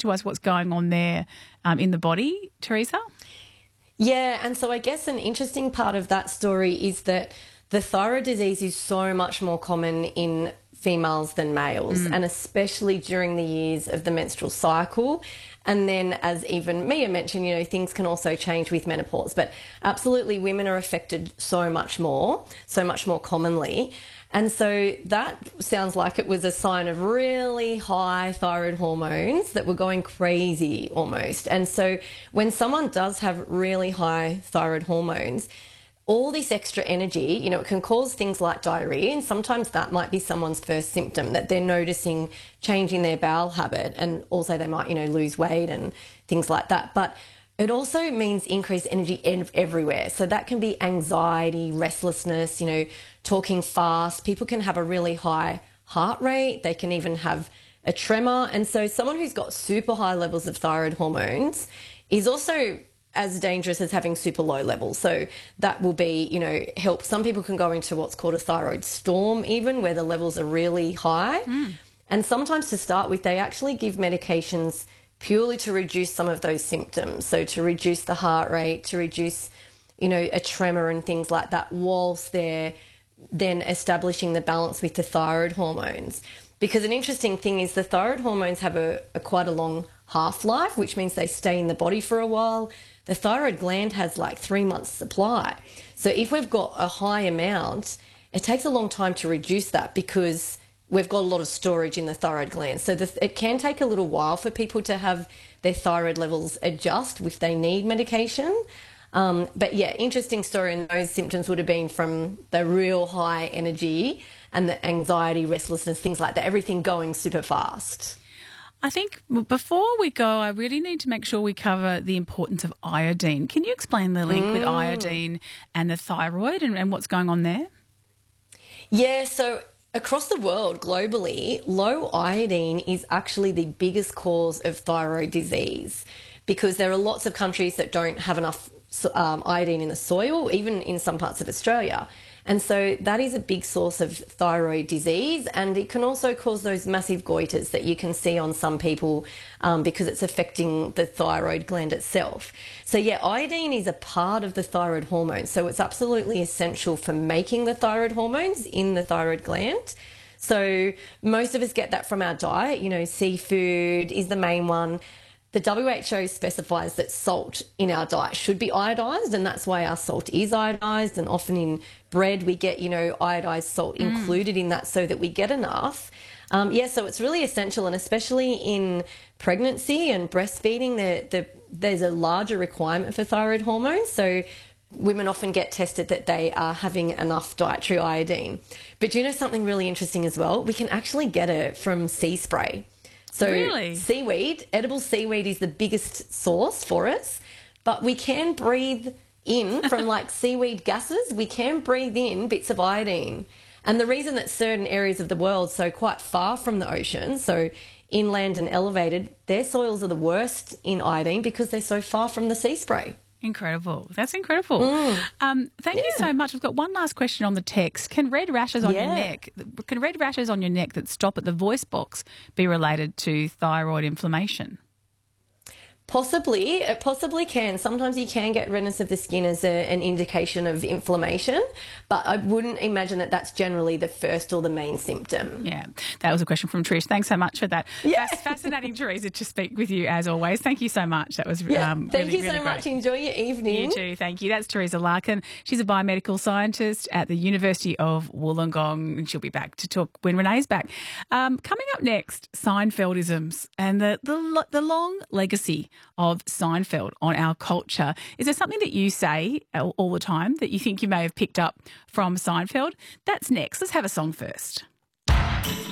to us what's going on there in the body, Teresa? Yeah, and so I guess an interesting part of that story is that the thyroid disease is so much more common in females than males, and especially during the years of the menstrual cycle. And then, as even Mia mentioned, things can also change with menopause. But absolutely, women are affected so much more commonly. And so that sounds like it was a sign of really high thyroid hormones that were going crazy almost. And so when someone does have really high thyroid hormones, all this extra energy, it can cause things like diarrhea, and sometimes that might be someone's first symptom, that they're noticing change in their bowel habit, and also they might, lose weight and things like that. But it also means increased energy everywhere. So that can be anxiety, restlessness, talking fast. People can have a really high heart rate. They can even have a tremor. And so someone who's got super high levels of thyroid hormones is also as dangerous as having super low levels. So that will be, help. Some people can go into what's called a thyroid storm even, where the levels are really high. And sometimes to start with, they actually give medications purely to reduce some of those symptoms. So to reduce the heart rate, to reduce, a tremor and things like that, whilst they're then establishing the balance with the thyroid hormones. Because an interesting thing is the thyroid hormones have a quite a long half-life, which means they stay in the body for a while. The thyroid gland has like 3 months supply. So if we've got a high amount, it takes a long time to reduce that because we've got a lot of storage in the thyroid gland. So it can take a little while for people to have their thyroid levels adjust if they need medication. But yeah, interesting story, and those symptoms would have been from the real high energy and the anxiety, restlessness, things like that, everything going super fast. I think before we go, I really need to make sure we cover the importance of iodine. Can you explain the link with iodine and the thyroid and what's going on there? Yeah, so across the world, globally, low iodine is actually the biggest cause of thyroid disease because there are lots of countries that don't have enough iodine in the soil, even in some parts of Australia. And so that is a big source of thyroid disease, and it can also cause those massive goiters that you can see on some people because it's affecting the thyroid gland itself. So yeah, iodine is a part of the thyroid hormone, so it's absolutely essential for making the thyroid hormones in the thyroid gland. So most of us get that from our diet, seafood is the main one. The WHO specifies that salt in our diet should be iodised, and that's why our salt is iodised, and often in bread we get, iodised salt included in that so that we get enough. So it's really essential, and especially in pregnancy and breastfeeding, there's a larger requirement for thyroid hormones. So women often get tested that they are having enough dietary iodine. But do you know something really interesting as well? We can actually get it from sea spray. So really? Seaweed, edible seaweed is the biggest source for us, but we can breathe in from like seaweed gases, we can breathe in bits of iodine. And the reason that certain areas of the world, so quite far from the ocean, so inland and elevated, their soils are the worst in iodine because they're so far from the sea spray. Incredible. That's incredible. Thank you so much. I've got one last question on the text. Can red rashes on your neck that stop at the voice box be related to thyroid inflammation? Possibly. It possibly can. Sometimes you can get redness of the skin as an indication of inflammation, but I wouldn't imagine that that's generally the first or the main symptom. Yeah, that was a question from Trish. Thanks so much for that. Yeah. That's fascinating, Teresa, to speak with you as always. Thank you so much. That was Thank you so really much. great. Enjoy your evening. You too. Thank you. That's Teresa Larkin. She's a biomedical scientist at the University of Wollongong, and she'll be back to talk when Renee's back. Coming up next, Seinfeldisms and the long legacy of Seinfeld on our culture. Is there something that you say all the time that you think you may have picked up from Seinfeld? That's next. Let's have a song first.